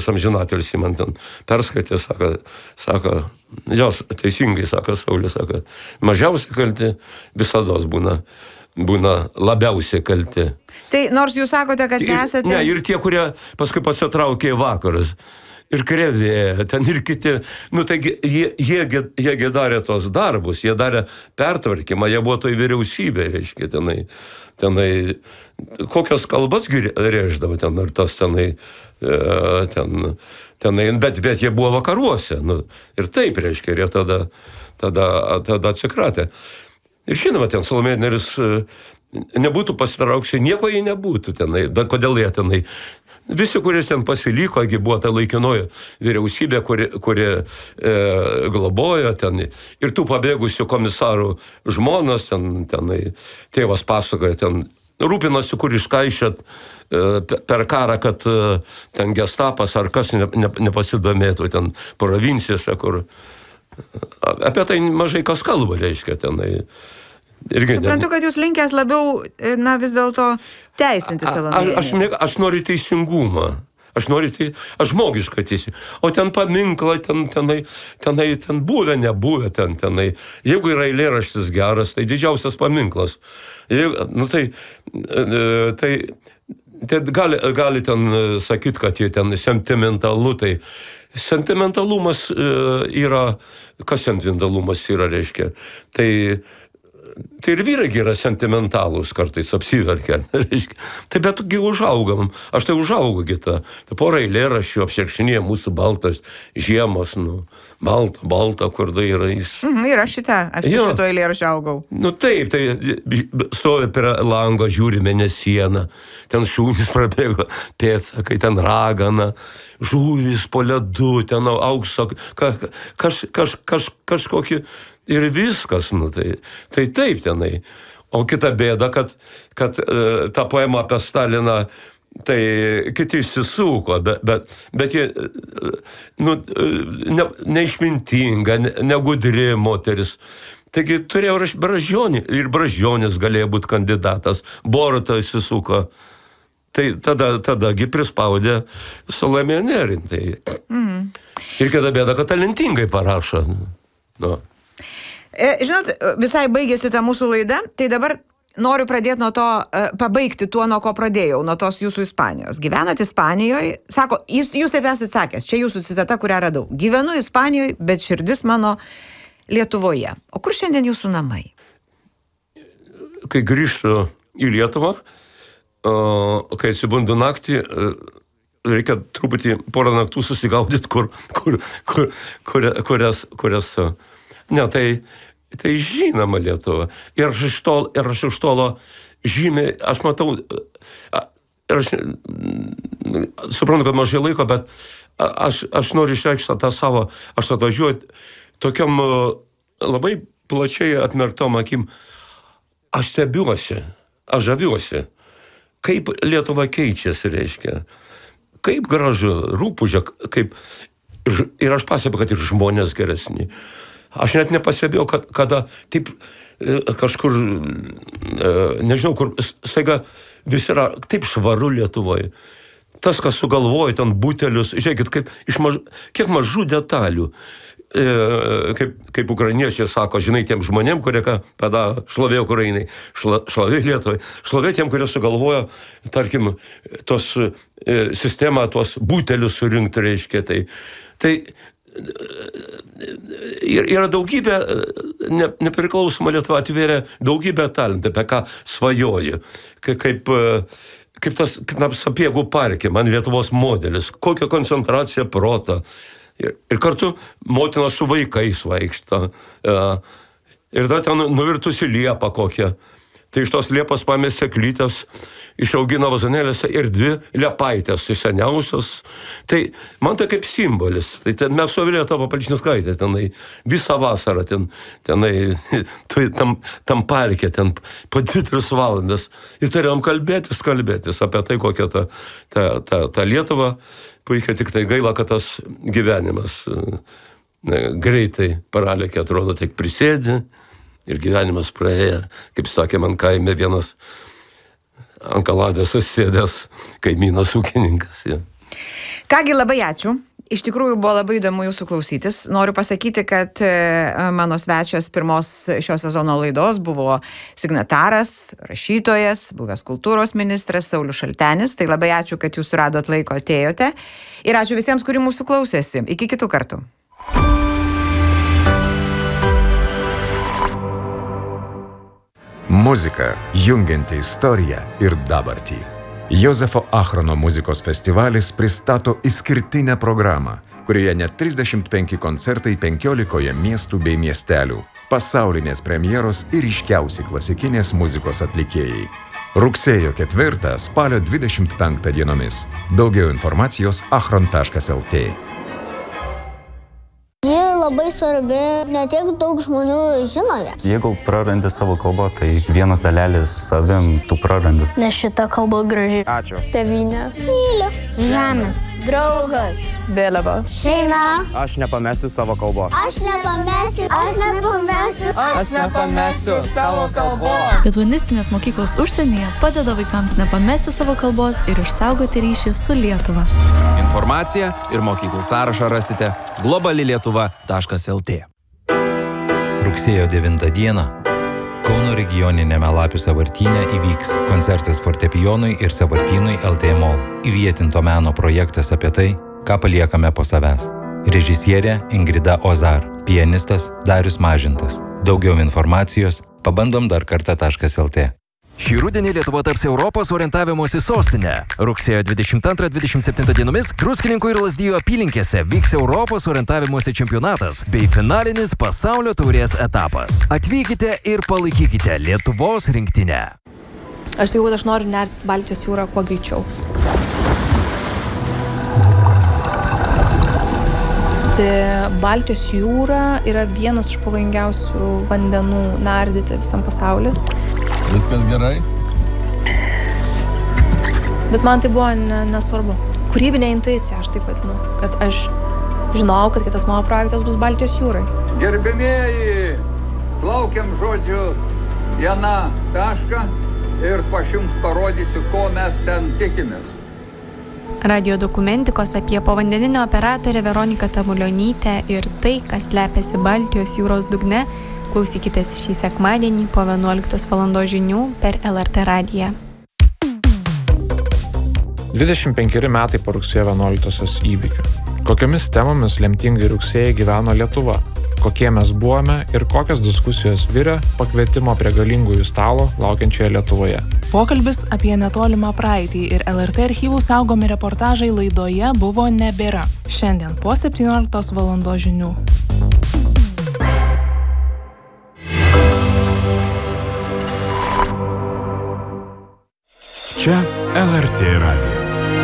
amžinatilsį man ten perskaitė, sako, jos teisingai, sako Saulius, sako, mažiausiai kalti visados būna labiausiai kalti. Tai nors jūs sakote, kad nesate... Ne, ir tie, kurie paskui pasitraukė į vakarus. Ir Krėvė, ten ir kiti, taigi jie darė tos darbus, jie darė pertvarkymą, jie buvo toj vyriausybė, reiškia, tenai, kokios kalbas rėždavo ten, ar tas tenai, bet jie buvo vakaruose, ir taip, reiškia, ir jie tada atsikratė. Ir žinoma, ten Salomėja Nėris nebūtų pasitraukusi, nieko jie nebūtų tenai, bet kodėl jie tenai. Visi, kuris ten pasiliko, buvo ta laikinoji vyriausybė, kuri globojo ten. Ir tų pabėgusių komisarų žmonos, tenai, tėvas pasakoja, ten rūpinosi, kur iškaišėt per karą, kad ten gestapas ar kas nepasidomėtų ten provincijose, kur apie tai mažai kas kalba, reiškia, tenai. Suprantu, kad jūs linkęs labiau, vis dėlto teisinti Salomėją. Aš noriu teisingumą. Aš žmogišką teisingumą. O ten paminklai, ten buvę, nebuvę, tenai. Jeigu yra eilėraštis geras, tai didžiausias paminklas. Tai gali ten sakyti, kad jie ten sentimentalu, tai sentimentalumas yra, kas sentimentalumas yra, reiškia. Tai ir vyrai yra sentimentalūs, kartais apsiverkia, reiškia. Tai betgi užaugam, aš tai užaugu kitą. Tai porą eilėraščių apšerkšinėje mūsų baltas žiemos, balta, kur tai yra jis. Ir aš šito eilėraščio augau. Taip, tai stovi prie lango, žiūri mėnesieną, ten šūnis prabėgo pėdsakai, ten ragana, žuvys po ledu, ten aukso, kažkokį. Ir viskas, tai taip tenai. O kita bėda, kad tą poemą apie Staliną, tai kiti išsisuko, bet jie, neišmintinga, negudri moteris. Taigi turėjo Brazdžionį, ir Brazdžionis galėjo būti kandidatas, Boruta išsisuko. Tai tadagi prispaudė Salomėją Nėrį. Ir kita bėda, kad talentingai parašo. Žinot, visai baigėsi ta mūsų laida, tai dabar noriu pradėti nuo to, pabaigti tuo, nuo ko pradėjau, nuo tos jūsų Ispanijos. Gyvenat Ispanijoje, sako, jūs taip esate sakęs, čia jūsų citata, kurią radau. Gyvenu Ispanijoje, bet širdis mano Lietuvoje. O kur šiandien jūsų namai? Kai grįžtu į Lietuvą, kai atsibundu naktį, reikia truputį porą naktų susigaudyti, kurias... Ne, tai žinoma Lietuva. Ir aš iš tolo žymiai, aš matau, ir aš suprantu, kad mažai laiko, bet aš noriu išreikšti tą savo, aš atvažiuoju tokiam labai plačiai atmerktom akim. Aš stebiuosi, aš žaviuosi, kaip Lietuva keičiasi, reiškia. Kaip gražu, rūpužia, kaip... Ir aš pasiekiau, kad ir žmonės geresni. Aš net nepastebėjau, kada taip kažkur, nežinau, kur staiga visi yra taip švaru Lietuvoje. Tas, kas sugalvoja ten butelius, žiūrėkit, kiek mažų detalių. Kaip ukrainiečiai sako, žinai, tiem žmonėm, kurie šlovė Ukrainai, šlovė Lietuvai, šlovė tiem, kurie sugalvojo, tarkim, tos sistemą, tuos butelius surinkti, reiškia. Tai yra daugybė, nepriklausoma Lietuva atvėrė daugybę talentų, apie ką svajoju. Kaip tas Sapiegų parke, man Lietuvos modelis, kokia koncentracija proto. Ir kartu motina su vaikais vaikšto. Ir dar ten nuvirtusi liepa kokia. Tai iš tos liepos paėmė seklytės, išaugino vazonėlėse ir 2 liepaitės, seniausios. Tai man tai kaip simbolis. Tai ten mes su Vilija tavo Palčinskaitė tenai visą vasarą tenai tam parke, ten po 2-3 valandas. Ir turėjom kalbėtis apie tai, kokia ta Lietuva. Puikiai tik tai gaila, kad tas gyvenimas greitai paralėkė, atrodo, tik prisėdi. Ir gyvenimas praėjo, kaip sakė man kaime vienas ant kaladės susėdęs kaimynas ūkininkas. Ja. Kągi, labai ačiū. Iš tikrųjų buvo labai įdomu jūsų klausytis. Noriu pasakyti, kad mano svečias pirmos šio sezono laidos buvo signataras, rašytojas, buvęs kultūros ministras Saulius Šaltenis. Tai labai ačiū, kad jūs suradot laiko, atėjote. Ir ačiū visiems, kurie mūsų klausėsi. Iki kitų kartų. Muzika, jungianti istoriją ir dabartį. Jozefo Achrono muzikos festivalis pristato išskirtinę programą, kurioje net 35 koncertai 15 miestų bei miestelių, pasaulinės premjeros ir ryškiausi klasikinės muzikos atlikėjai. Rugsėjo 4, spalio 25 dienomis. Daugiau informacijos achron.lt. Ji labai svarbi, ne tiek daug žmonių žino ją. Jeigu prarandi savo kalbą, tai vienas dalelis savim tu prarandi. Nes šita kalba graži. Ačiū. Tėvynė. Myliu. Žemė. Draugas. Vėliava. Šeima. Aš nepamesiu savo kalbos. Aš nepamesiu. Aš nepamesiu. Aš nepamesiu savo kalbos. Lituanistinės mokyklos užsienyje padeda vaikams nepamesti savo kalbos ir išsaugoti ryšį su Lietuva. Informaciją ir mokyklų sąrašą rasite globalilietuva.lt. Rugsėjo 9 dieną Kauno regioninėme Lapių sąvartyne įvyks koncertas fortepijonui ir sąvartynui LT Mall. Įvietinto meno projektas apie tai, ką paliekame po savęs. Režisierė Ingrida Ozar, pianistas Darius Mažintas. Daugiau informacijos pabandomdarkartą.lt. Šį rudenį Lietuva taps Europos orientavimosi sostinė. Rugsėjo 22-27 dienomis Druskininkų ir Lazdijų apylinkėse vyks Europos orientavimosi čempionatas bei finalinis pasaulio taurės etapas. Atvykite ir palaikykite Lietuvos rinktinę. Aš sakiau, kad aš noriu nerti Baltijos jūrą kuo greičiau. Baltijos jūra yra vienas iš pavojingiausių vandenų nardyti visam pasauliu. Viskas gerai? Bet man tai buvo nesvarbu. Kūrybinė intuicija, aš taip vadinu. Kad aš žinau, kad kitas mano projektas bus Baltijos jūrai. Gerbėmieji, laukiam žodžiu vieną tašką ir aš jums parodysiu, ko mes ten tikimės. Radio dokumentikos apie povandeninio operatorę Veroniką Tamulionytę ir tai, kas slepiasi Baltijos jūros dugne, klausykitės šį sekmadienį po 11 val. Žinių per LRT radiją. 25 metai po rugsėjo 11-osios įvykių. Kokiomis temomis lemtingai rugsėjai gyveno Lietuva? Kokie mes buvome ir kokias diskusijos virė pakvietimo prie galingųjų stalo laukiančioje Lietuvoje? Pokalbis apie netolimą praeitį ir LRT archyvų saugomi reportažai laidoje buvo Nebėra. Šiandien po 17 val. Žinių. Čia LRT radijas.